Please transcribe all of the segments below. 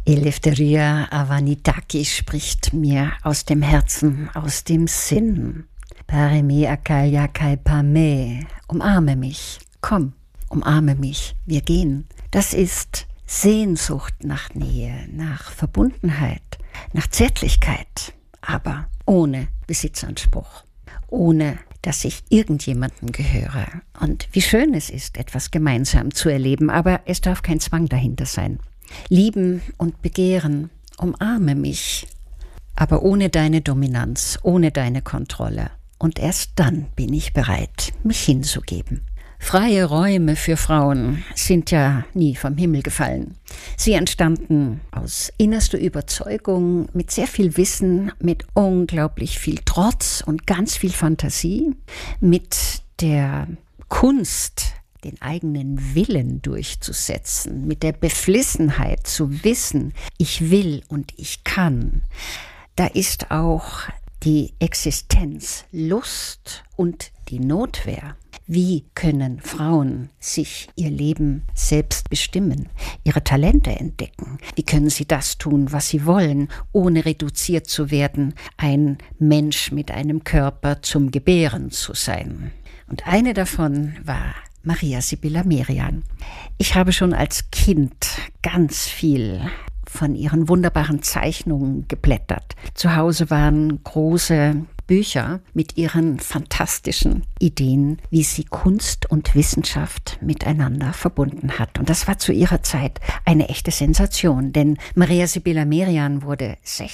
Eleftheria Avanitaki spricht mir aus dem Herzen, aus dem Sinn. Pareme akalya kalpame, umarme mich, komm, umarme mich, wir gehen. Das ist Sehnsucht nach Nähe, nach Verbundenheit, nach Zärtlichkeit, aber ohne Besitzanspruch, ohne dass ich irgendjemandem gehöre. Und wie schön es ist, etwas gemeinsam zu erleben, aber es darf kein Zwang dahinter sein. Lieben und begehren, umarme mich, aber ohne deine Dominanz, ohne deine Kontrolle. Und erst dann bin ich bereit, mich hinzugeben. Freie Räume für Frauen sind ja nie vom Himmel gefallen. Sie entstanden aus innerster Überzeugung, mit sehr viel Wissen, mit unglaublich viel Trotz und ganz viel Fantasie, mit der Kunst, den eigenen Willen durchzusetzen, mit der Beflissenheit zu wissen, ich will und ich kann. Da ist auch die Existenz, Lust und die Notwehr. Wie können Frauen sich ihr Leben selbst bestimmen, ihre Talente entdecken? Wie können sie das tun, was sie wollen, ohne reduziert zu werden, ein Mensch mit einem Körper zum Gebären zu sein? Und eine davon war Maria Sibylla Merian. Ich habe schon als Kind ganz viel von ihren wunderbaren Zeichnungen geblättert. Zu Hause waren große Bücher mit ihren fantastischen Ideen, wie sie Kunst und Wissenschaft miteinander verbunden hat. Und das war zu ihrer Zeit eine echte Sensation, denn Maria Sibylla Merian wurde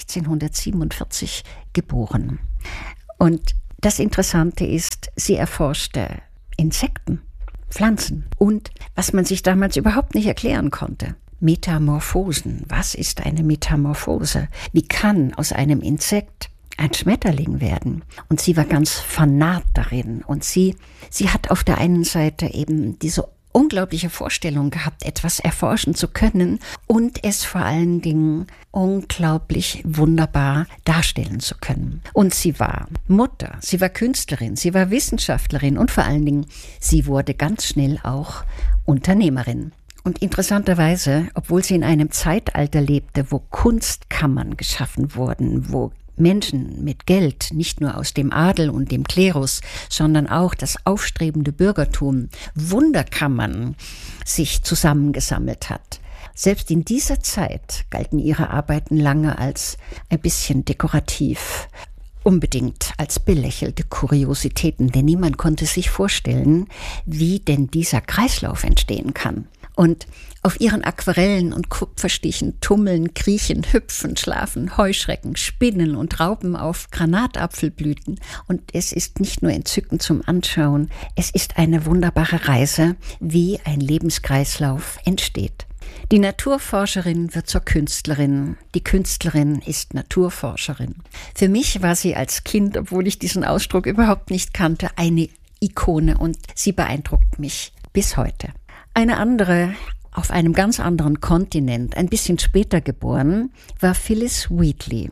1647 geboren. Und das Interessante ist, sie erforschte Insekten, Pflanzen und was man sich damals überhaupt nicht erklären konnte. Metamorphosen. Was ist eine Metamorphose? Wie kann aus einem Insekt ein Schmetterling werden? Und sie war ganz fanat darin. Und sie hat auf der einen Seite eben diese unglaubliche Vorstellung gehabt, etwas erforschen zu können und es vor allen Dingen unglaublich wunderbar darstellen zu können. Und sie war Mutter, sie war Künstlerin, sie war Wissenschaftlerin und vor allen Dingen, sie wurde ganz schnell auch Unternehmerin. Und interessanterweise, obwohl sie in einem Zeitalter lebte, wo Kunstkammern geschaffen wurden, wo Menschen mit Geld, nicht nur aus dem Adel und dem Klerus, sondern auch das aufstrebende Bürgertum, Wunderkammern sich zusammengesammelt hat. Selbst in dieser Zeit galten ihre Arbeiten lange als ein bisschen dekorativ, unbedingt als belächelte Kuriositäten, denn niemand konnte sich vorstellen, wie denn dieser Kreislauf entstehen kann. Und auf ihren Aquarellen und Kupferstichen tummeln, kriechen, hüpfen, schlafen Heuschrecken, Spinnen und Raupen auf Granatapfelblüten. Und es ist nicht nur entzückend zum Anschauen, es ist eine wunderbare Reise, wie ein Lebenskreislauf entsteht. Die Naturforscherin wird zur Künstlerin, die Künstlerin ist Naturforscherin. Für mich war sie als Kind, obwohl ich diesen Ausdruck überhaupt nicht kannte, eine Ikone und sie beeindruckt mich bis heute. Eine andere, auf einem ganz anderen Kontinent, ein bisschen später geboren, war Phyllis Wheatley.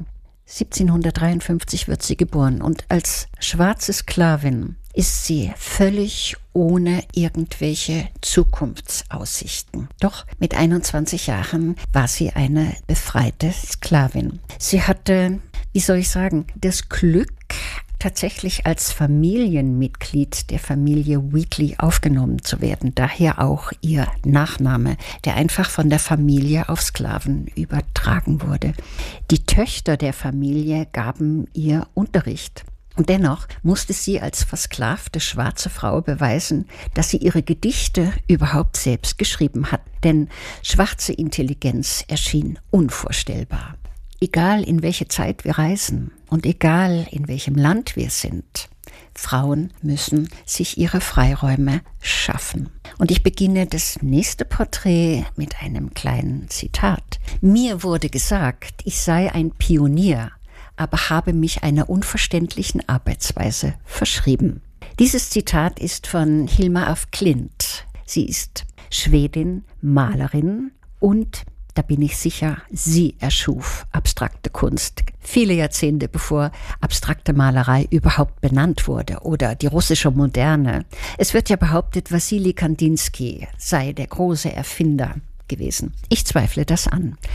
1753 wird sie geboren und als schwarze Sklavin ist sie völlig ohne irgendwelche Zukunftsaussichten. Doch mit 21 Jahren war sie eine befreite Sklavin. Sie hatte, wie soll ich sagen, das Glück, tatsächlich als Familienmitglied der Familie Wheatley aufgenommen zu werden. Daher auch ihr Nachname, der einfach von der Familie auf Sklaven übertragen wurde. Die Töchter der Familie gaben ihr Unterricht. Und dennoch musste sie als versklavte schwarze Frau beweisen, dass sie ihre Gedichte überhaupt selbst geschrieben hat. Denn schwarze Intelligenz erschien unvorstellbar. Egal in welche Zeit wir reisen und egal in welchem Land wir sind, Frauen müssen sich ihre Freiräume schaffen. Und ich beginne das nächste Porträt mit einem kleinen Zitat. Mir wurde gesagt, ich sei ein Pionier, aber habe mich einer unverständlichen Arbeitsweise verschrieben. Dieses Zitat ist von Hilma af Klint. Sie ist Schwedin, Malerin und da bin ich sicher, sie erschuf abstrakte Kunst. Viele Jahrzehnte bevor abstrakte Malerei überhaupt benannt wurde oder die russische Moderne. Es wird ja behauptet, Wassili Kandinsky sei der große Erfinder gewesen. Ich zweifle das an.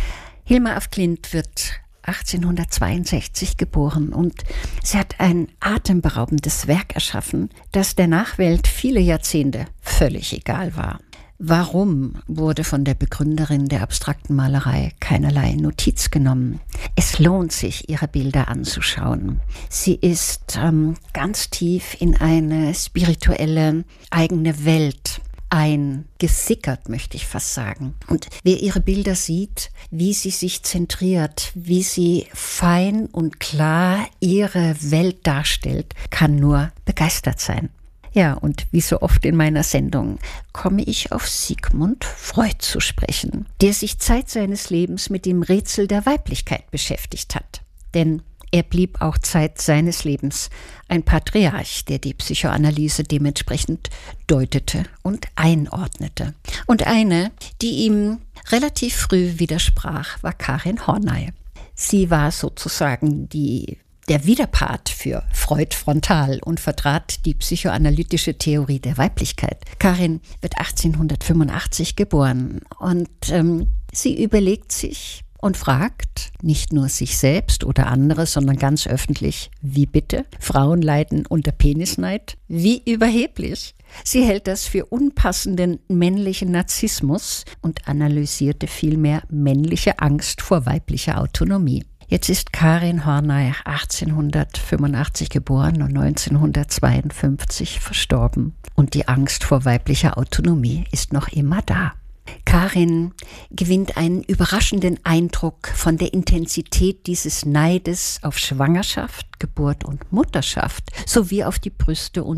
Hilma af Klint wird 1862 geboren und sie hat ein atemberaubendes Werk erschaffen, das der Nachwelt viele Jahrzehnte völlig egal war. Warum wurde von der Begründerin der abstrakten Malerei keinerlei Notiz genommen? Es lohnt sich, ihre Bilder anzuschauen. Sie ist ganz tief in eine spirituelle eigene Welt eingesickert, möchte ich fast sagen. Und wer ihre Bilder sieht, wie sie sich zentriert, wie sie fein und klar ihre Welt darstellt, kann nur begeistert sein. Ja, und wie so oft in meiner Sendung komme ich auf Sigmund Freud zu sprechen, der sich Zeit seines Lebens mit dem Rätsel der Weiblichkeit beschäftigt hat. Denn er blieb auch Zeit seines Lebens ein Patriarch, der die Psychoanalyse dementsprechend deutete und einordnete. Und eine, die ihm relativ früh widersprach, war Karin Horney. Sie war sozusagen der Widerpart für Freud frontal und vertrat die psychoanalytische Theorie der Weiblichkeit. Karin wird 1885 geboren und sie überlegt sich und fragt nicht nur sich selbst oder andere, sondern ganz öffentlich, wie bitte? Frauen leiden unter Penisneid? Wie überheblich! Sie hält das für unpassenden männlichen Narzissmus und analysierte vielmehr männliche Angst vor weiblicher Autonomie. Jetzt ist Karin Horney 1885 geboren und 1952 verstorben. Und die Angst vor weiblicher Autonomie ist noch immer da. Karin gewinnt einen überraschenden Eindruck von der Intensität dieses Neides auf Schwangerschaft, Geburt und Mutterschaft sowie auf die Brüste und